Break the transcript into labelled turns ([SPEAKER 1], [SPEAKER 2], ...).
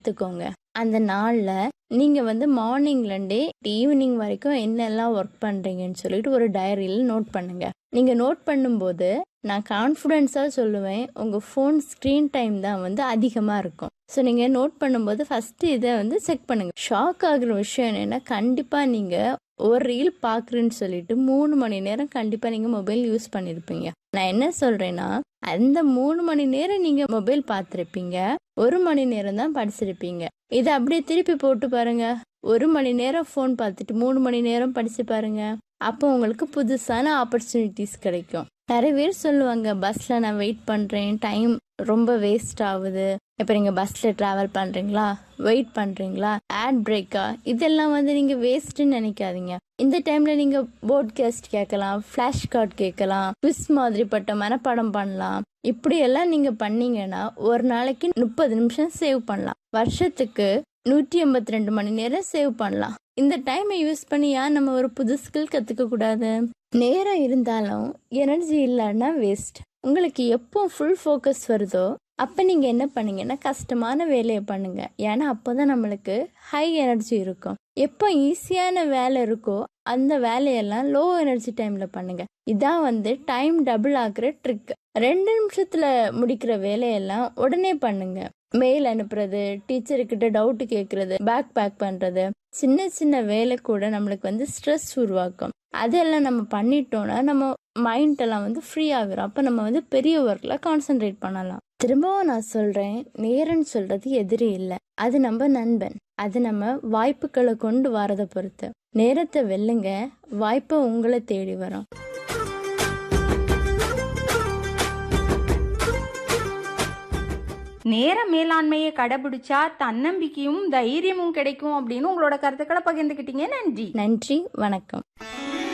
[SPEAKER 1] எடுத்துக்கோங்க. அந்த நாள்ல நீங்க வந்து மார்னிங்ல இருந்தே ஈவினிங் வரைக்கும் என்னெல்லாம் ஒர்க் பண்றீங்கன்னு சொல்லிட்டு ஒரு டைரியில நோட் பண்ணுங்க. நீங்க நோட் பண்ணும்போது நான் கான்ஃபிடென்ஸா சொல்லுவேன், உங்க ஃபோன் ஸ்க்ரீன் டைம் தான் வந்து அதிகமா இருக்கும். ஸோ நீங்க நோட் பண்ணும்போது ஃபர்ஸ்ட் இதை வந்து செக் பண்ணுங்க. ஷாக் ஆகுற விஷயம் என்னன்னா, கண்டிப்பா நீங்க ஒரு ரீல் பாக்குறேன்னு சொல்லிட்டு 3 மணி நேரம் கண்டிப்பா நீங்க மொபைல் யூஸ் பண்ணிருப்பீங்க. நான் என்ன சொல்றேன்னா, அந்த 3 மணி நேரம் நீங்க மொபைல் பார்த்திருப்பீங்க, 1 மணி நேரம் தான் படிச்சிருப்பீங்க. இதை அப்படியே திருப்பி போட்டு பாருங்க. 1 மணி நேரம் ஃபோன் பார்த்துட்டு 3 மணி நேரம் படிச்சு பாருங்க. அப்போ உங்களுக்கு புதுசான ஆப்பர்ச்சுனிட்டிஸ் கிடைக்கும். நிறைய பேர் சொல்லுவாங்க, பஸ்ல நான் வெயிட் பண்றேன், டைம் ரொம்ப வேஸ்ட் ஆகுது. இப்ப நீங்க பஸ்ல டிராவல் பண்றீங்களா, வெயிட் பண்றீங்களா, ஆட் பிரேக்கா, இதெல்லாம் வந்து நீங்க வேஸ்ட்னு நினைக்காதீங்க. இந்த டைம்ல நீங்க போட்காஸ்ட் கேட்கலாம், ஃபிளாஷ் கார்டு கேட்கலாம், குவிஸ் மாதிரிப்பட்ட மனப்பாடம் பண்ணலாம். இப்படி எல்லாம் நீங்க பண்ணீங்கன்னா ஒரு நாளைக்கு 30 நிமிஷம் சேவ் பண்ணலாம். வருஷத்துக்கு 182 மணி நேரம் சேவ் பண்ணலாம். இந்த டைமை யூஸ் பண்ணி ஏன் நம்ம ஒரு புது ஸ்கில் கத்துக்க கூடாது? நேரம் இருந்தாலும் எனர்ஜி இல்லைன்னா வேஸ்ட். உங்களுக்கு எப்போ ஃபுல் ஃபோக்கஸ் வருதோ அப்போ நீங்கள் என்ன பண்ணீங்கன்னா கஷ்டமான வேலையை பண்ணுங்க. ஏன்னா அப்போதான் நம்மளுக்கு ஹை எனர்ஜி இருக்கும். எப்போ ஈஸியான வேலை இருக்கோ அந்த வேலையெல்லாம் லோ எனர்ஜி டைம்ல பண்ணுங்க. இதான் வந்து டைம் டபுள் ஆக்குற ட்ரிக். 2 நிமிஷத்துல முடிக்கிற வேலையெல்லாம் உடனே பண்ணுங்க. மெயில் அனுப்புறது, டீச்சர்கிட்ட டவுட் கேட்கறது, பேக் பேக் பண்றது, சின்ன சின்ன வேலை கூட நம்மளுக்கு வந்து ஸ்ட்ரெஸ் உருவாக்கும். அதெல்லாம் நம்ம பண்ணிட்டோம்னா நம்ம மைண்ட் எல்லாம் வந்து ஃப்ரீ ஆகிரும். அப்ப நம்ம வந்து பெரிய ஒர்க்ல கான்சென்ட்ரேட் பண்ணலாம். திரும்பவும் நான் சொல்றேன், நேரம்னு சொல்றது எதிரி இல்லை, அது நம்ம நண்பன். அது நம்ம வாய்ப்புகளை கொண்டு வரதை பொறுத்து. நேரத்தை வெல்லுங்க, வாய்ப்பு உங்களை தேடி வரும்.
[SPEAKER 2] நேர மேலாண்மையை கடைபிடிச்சா தன்னம்பிக்கையும் தைரியமும் கிடைக்கும் அப்படின்னு உங்களோட கருத்துக்களை பகிர்ந்துக்கிட்டீங்க. நன்றி.
[SPEAKER 1] நன்றி, வணக்கம்.